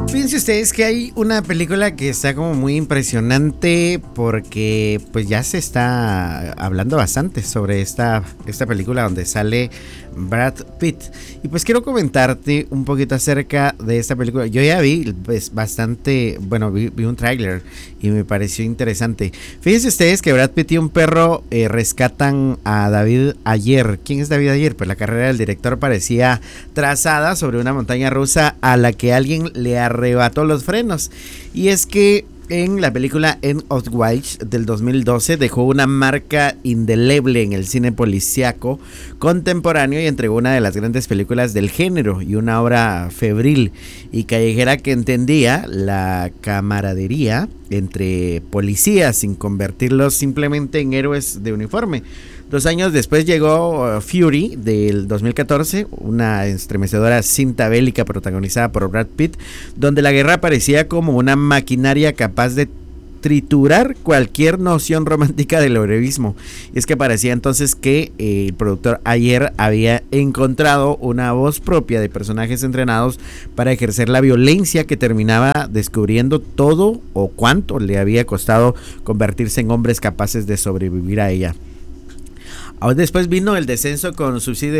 Fíjense ustedes que hay una película que está como muy impresionante porque pues ya se está hablando bastante sobre esta película donde sale Brad Pitt. Y pues quiero comentarte un poquito acerca de esta película. Yo ya vi pues bastante, bueno, vi un tráiler y me pareció interesante. Fíjense ustedes que Brad Pitt y un perro rescatan a David Ayer. ¿Quién es David Ayer? Pues la carrera del director parecía trazada sobre una montaña rusa a la que alguien le arrebató los frenos. Y es que en la película End of Watch del 2012 dejó una marca indeleble en el cine policíaco contemporáneo y entregó una de las grandes películas del género y una obra febril y callejera que entendía la camaradería entre policías sin convertirlos simplemente en héroes de uniforme. 2 años después llegó Fury del 2014, una estremecedora cinta bélica protagonizada por Brad Pitt, donde la guerra parecía como una maquinaria capaz de triturar cualquier noción romántica del heroísmo. Y es que parecía entonces que el productor Ayer había encontrado una voz propia de personajes entrenados para ejercer la violencia que terminaba descubriendo todo o cuánto le había costado convertirse en hombres capaces de sobrevivir a ella. Después vino el descenso con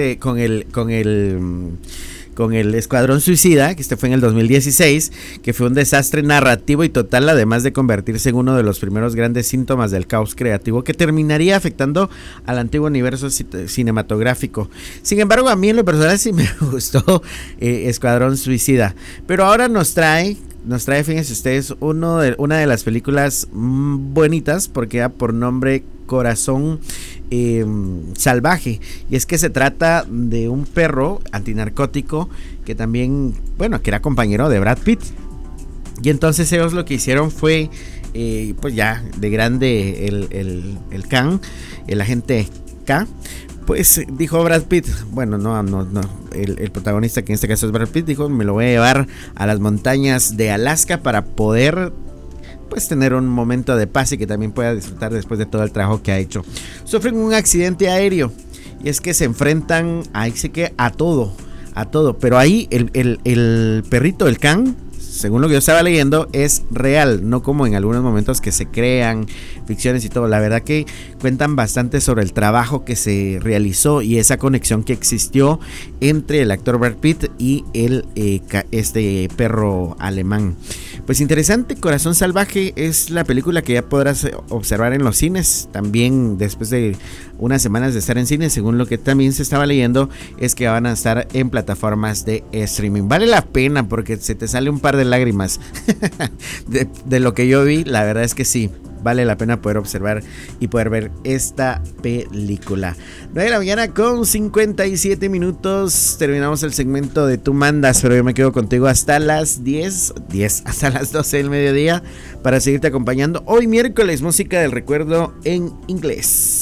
el Escuadrón Suicida, que fue en el 2016, que fue un desastre narrativo y total, además de convertirse en uno de los primeros grandes síntomas del caos creativo que terminaría afectando al antiguo universo cinematográfico. Sin embargo, a mí en lo personal sí me gustó Escuadrón Suicida, pero ahora nos trae, fíjense ustedes, una de las películas bonitas, porque da por nombre Corazón Salvaje, y es que se trata de un perro antinarcótico que también, bueno, que era compañero de Brad Pitt, y entonces ellos lo que hicieron fue pues ya de grande el Khan, el agente K, pues dijo Brad Pitt, bueno, el protagonista, que en este caso es Brad Pitt, dijo: me lo voy a llevar a las montañas de Alaska para poder pues tener un momento de paz y que también pueda disfrutar después de todo el trabajo que ha hecho. Sufren un accidente aéreo y es que se enfrentan a todo, pero ahí el perrito, el Khan, según lo que yo estaba leyendo, es real, no como en algunos momentos que se crean ficciones y todo. La verdad que cuentan bastante sobre el trabajo que se realizó y esa conexión que existió entre el actor Brad Pitt y este perro alemán. Pues interesante. Corazón Salvaje es la película que ya podrás observar en los cines, también después de unas semanas de estar en cine. Según lo que también se estaba leyendo, es que van a estar en plataformas de streaming. Vale la pena porque se te sale un par de lágrimas de lo que yo vi. La verdad es que sí, vale la pena poder observar y poder ver esta película. 9 de la mañana con 57 minutos. Terminamos el segmento de Tú Mandas, pero yo me quedo contigo hasta las 10, hasta las 12 del mediodía para seguirte acompañando. Hoy miércoles, música del recuerdo en inglés.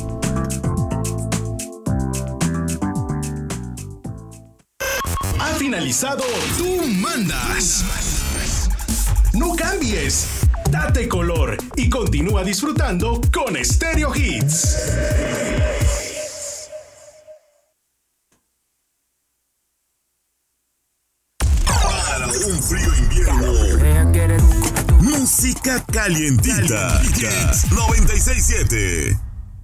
Ha finalizado Tú Mandas. No cambies. Date color y continúa disfrutando con Stereo Hits. Para un frío invierno, música calientita. 96.7.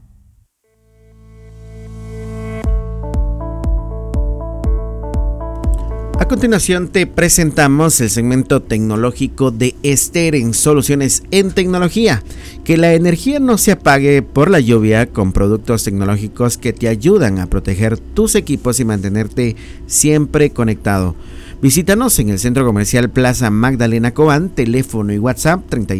A continuación te presentamos el segmento tecnológico de Steren, soluciones en tecnología. Que la energía no se apague por la lluvia con productos tecnológicos que te ayudan a proteger tus equipos y mantenerte siempre conectado. Visítanos en el Centro Comercial Plaza Magdalena Cobán, teléfono y WhatsApp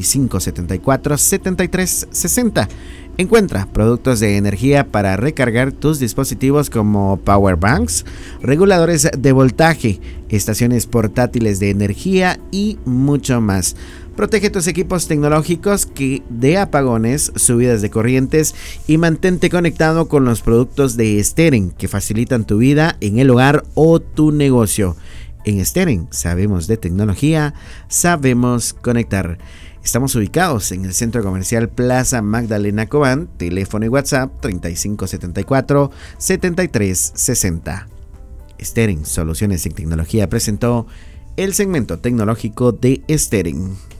3574-7360. Encuentra productos de energía para recargar tus dispositivos como power banks, reguladores de voltaje, estaciones portátiles de energía y mucho más. Protege tus equipos tecnológicos de apagones, subidas de corrientes y mantente conectado con los productos de Steren que facilitan tu vida en el hogar o tu negocio. En Steren sabemos de tecnología, sabemos conectar. Estamos ubicados en el Centro Comercial Plaza Magdalena Cobán, teléfono y WhatsApp 3574-7360. Steren Soluciones en Tecnología presentó el segmento tecnológico de Steren.